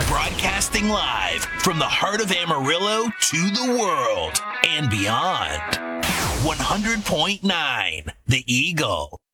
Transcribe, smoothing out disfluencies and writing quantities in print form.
Broadcasting live from the heart of Amarillo to the world and beyond. 100.9 The Eagle.